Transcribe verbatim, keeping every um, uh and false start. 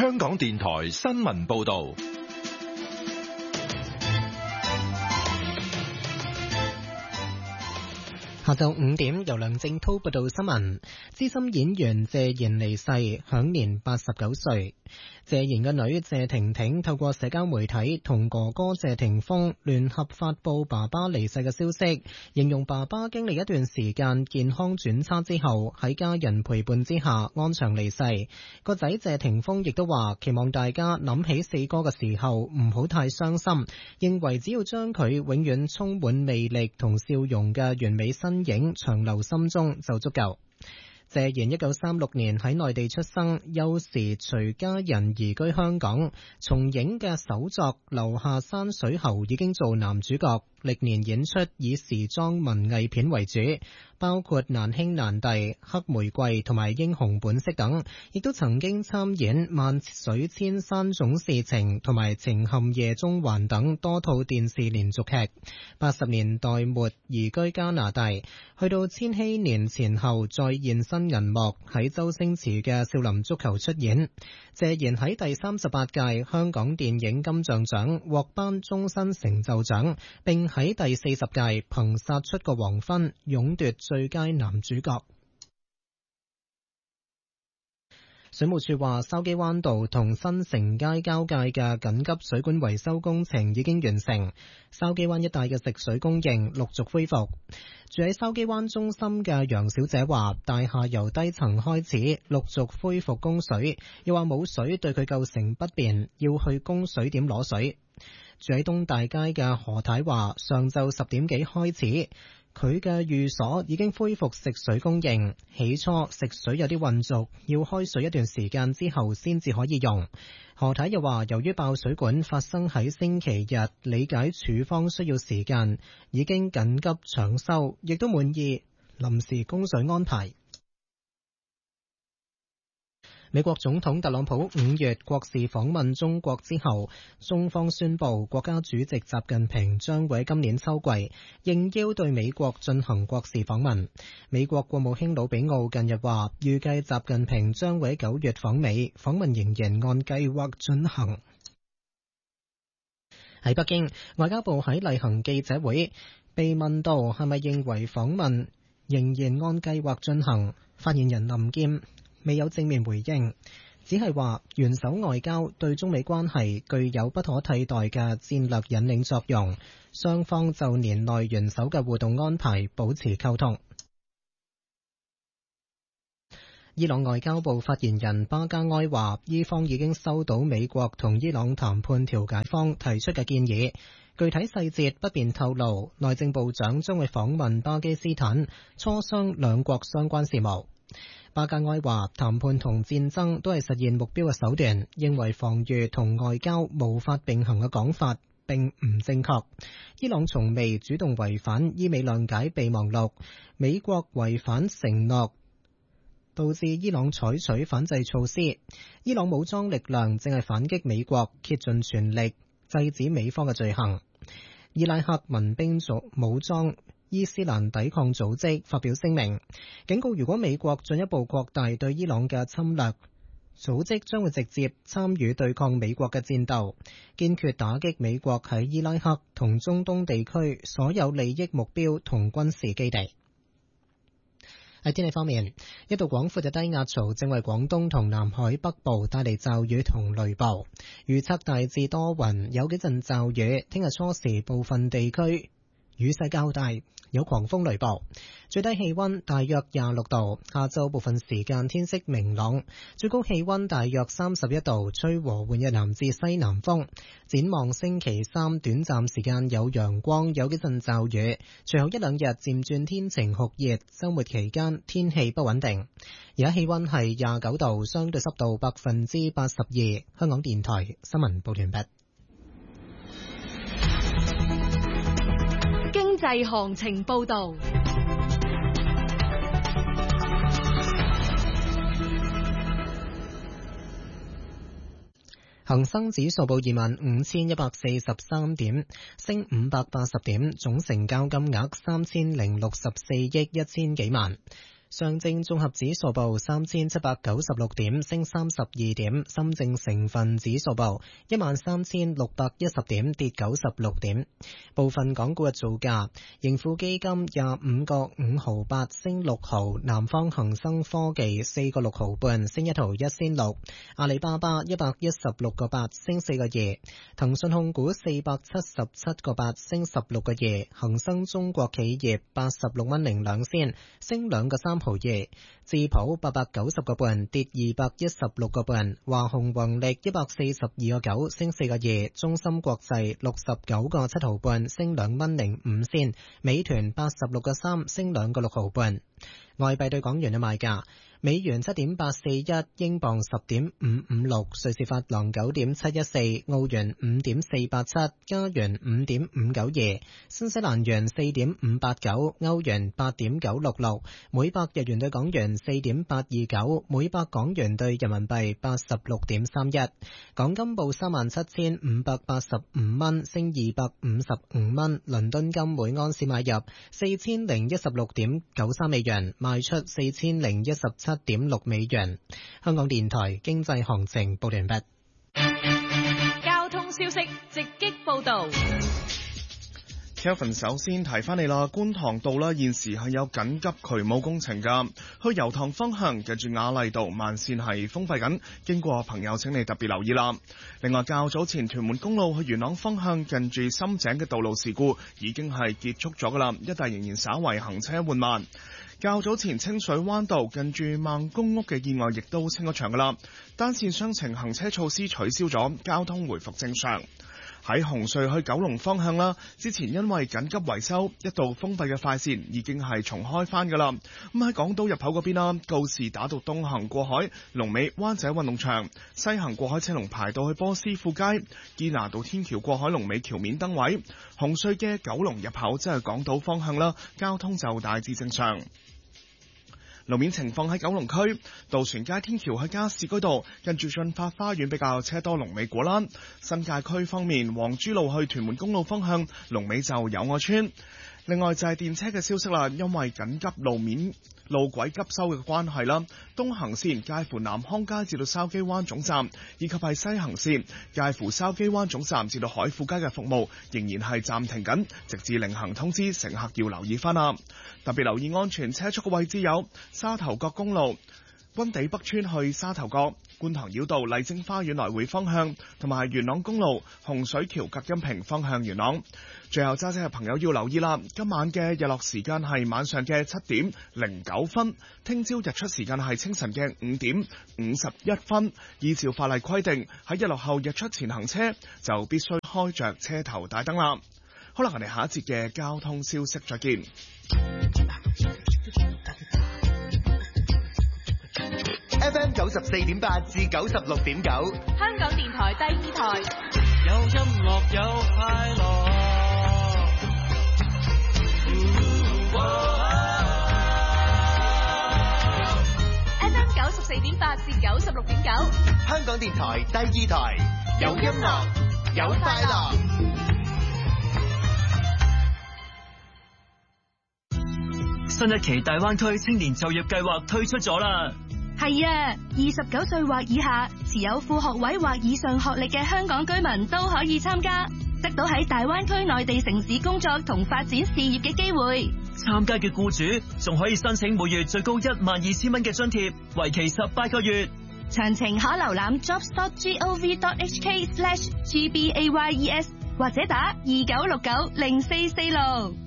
香港電台新聞報道。 下晝五點，由梁正濤報道新聞。資深演員謝賢離世，享年八十九歲。謝賢嘅女謝婷婷透過社交媒體同哥哥謝霆鋒聯合發佈爸爸離世嘅消息，形容爸爸經歷一段時間健康轉差之後，喺家人陪伴之下安詳離世。個仔謝霆鋒亦都話，期望大家諗起四哥嘅時候唔好太傷心，認為只要將佢永遠充滿魅力同笑容嘅完美身影長留心中就足夠。謝賢一九三六年喺內地出生，幼時隨家人移居香港，從影嘅首作《樓下山水猴》已經做男主角，歷年演出以時裝文藝片為主，包括《難兄難弟》、《黑玫瑰》同埋《英雄本色》等，亦都曾經參演《萬水千山總是情》同埋《情陷夜中環》等多套電視連續劇。八十年代末移居加拿大，去到千禧年前後再現身銀幕，喺周星馳嘅《少林足球》出演。謝賢喺第三十八屆香港電影金像獎獲頒終身成就獎，並喺第四十屆憑殺出個黃昏勇奪最佳男主角。水務署話，筲箕灣道同新城街交界嘅緊急水管維修工程已經完成，筲箕灣一帶嘅食水供應陸續恢復。住喺筲箕灣中心嘅楊小姐話，大廈由低層開始陸續恢復供水，又話冇水對佢構成不便，要去供水點攞水。住喺東大街嘅何太話，上晝十點幾開始，佢嘅寓所已經恢復食水供應，起初食水有啲混濁，要開水一段時間之後先至可以用。何太又話，由於爆水管發生喺星期日，理解處方需要時間，已經緊急搶修，亦都滿意臨時供水安排。美國總統特朗普五月國事訪問中國之後，中方宣布國家主席習近平將會喺今年秋季應邀對美國進行國事訪問。美國國務卿魯比奧近日話，預計習近平將會喺九月訪美，訪問仍然按計劃進行。喺北京，外交部喺例行記者會被問到係咪認為訪問仍然按計劃進行，發言人林劍未有正面回應，只係話元首外交對中美關係具有不可替代嘅戰略引領作用，雙方就年內元首嘅互動安排保持溝通。伊朗外交部發言人巴加埃話，伊方已經收到美國同伊朗談判調解方提出嘅建議，具體細節不便透露，內政部長將會訪問巴基斯坦，磋商兩國相關事務。巴加埃話，談判同戰爭都係實現目標嘅手段，認為防禦同外交無法並行嘅講法並唔正確。伊朗從未主動違反伊美諒解備忘錄，美國違反承諾導致伊朗採取反制措施。伊朗武裝力量正係反擊美國，竭盡全力制止美方嘅罪行。伊拉克民兵組武裝伊斯蘭抵抗組織發表聲明，警告如果美國進一步擴大對伊朗嘅侵略，組織將會直接參與對抗美國嘅戰鬥，堅決打擊美國喺伊拉克同中東地區所有利益目標同軍事基地。喺天氣方面，一道廣闊嘅低壓槽正為廣東同南海北部帶嚟驟雨同雷暴，預測大致多雲，有幾陣驟雨。聽日初時部分地區雨勢較大，有狂風雷暴，最低氣溫大約廿六度。下晝部分時間天色明朗，最高氣溫大約三十一度，吹和緩嘅南至西南風。展望星期三，短暫時間有陽光，有幾陣驟雨，隨後一兩日漸轉天晴酷熱，周末期間天氣不穩定。而家氣溫係廿九度，相對濕度百分之八十二。香港電台新聞報完畢。 經濟行情報道， 恒生指數報二萬五千一百四十三點，升五百八十點，總成交金額三千零六十四億一千幾萬。 上證綜合指數報三千七百九十六點，升三十二點；深證成分指數報一萬三千六百一十點，跌九十六點。部分港股嘅造價：盈富基金廿五個五毫八，升六毫；南方恒生科技四個六毫半，升一毫一仙六；阿里巴巴一百一十六個八，升四個二；騰訊控股四百七十七個八，升十六個二；恒生中國企業八十六蚊零兩仙，升兩個三毫二；智普八百九十個半，跌二百一十六個半；華虹宏力一百四十二個九，升四個二；中芯國際六十九個七毫半，升兩蚊零五仙；美團八十六個三，升兩個六毫半。外幣對港元嘅賣價：美元七點八四一，英鎊十點五五六，瑞士法郎九點七一四，澳元五點四八七，加元五點五九二，新西蘭元四點五八九，歐元八點九六六，每百日元對港元四點八二九，每百港元對人民幣八十六點三一。港金報三萬七千五百八十五蚊，升二百五十五蚊。倫敦金每盎司買入四千零一十六點九三美元，賣出四千零一十七點六美元。香港電台經濟行情報完畢。 交通消息直擊報道。 Kevin 首先提翻你啦，觀塘道啦，現時係有緊急渠務工程噶，去油塘方向近住雅麗道慢線係封閉緊，經過朋友請你特別留意啦。另外，較早前屯門公路去元朗方向近住深井嘅道路事故已經係結束咗噶啦，一帶仍然稍為行車緩慢。較早前清水灣道近住孟公屋嘅意外亦都清咗場噶啦，單線雙程行車措施取消咗，交通回復正常。喺紅隧去九龍方向啦，之前因為緊急維修，一度封閉嘅快線已經係重開返噶啦。咁喺港島入口嗰邊啦，告士打道東行過海，龍尾灣仔運動場；西行過海車龍排到去波斯富街，堅拿道天橋過海龍尾橋面燈位。紅隧嘅九龍入口即係港島方向啦，交通就大致正常。路面情況喺九龍區渡船街天橋去加士居道近住駿發花園比較車多，龍尾果欄。新界區方面，黃珠路去屯門公路方向龍尾就友愛村。另外就係電車嘅消息啦，因為緊急路面路軌急修嘅關係啦，東行線介乎南康街至到筲箕灣總站，以及係西行線介乎筲箕灣總站至到海富街嘅服務仍然係暫停緊，直至另行通知，乘客要留意翻啦。特別留意安全車速嘅位置有沙頭角公路溫地北村去沙頭角、觀塘繞道麗晶花園來回方向，同埋元朗公路洪水橋隔音屏方向元朗。最後揸車嘅朋友要留意啦，今晚嘅日落時間係晚上嘅七點零九分，聽朝日出時間係清晨嘅五點五十一分。依照法例規定，喺日落後日出前行車就必須開着車頭大燈啦。好啦，我哋下一節嘅交通消息再見。 F M 九十四點八至九十六點九， 香港電台第二台， 有音樂有快樂。 F M 九十四點八至九十六點九， 香港電台第二台，有音樂有快樂。 新一期大灣區青年就業計劃推出咗啦。 係啊，二十九歲或以下，持有副學位或以上學歷嘅香港居民都可以參加，得到喺大灣區內地城市工作同發展事業嘅機會。 參加嘅僱主仲可以申請每月最高一萬二千蚊嘅津貼，為期十八個月。 詳情可瀏覽 jobs dot gov dot hk slash gbayes 或者打二九六九零四四六。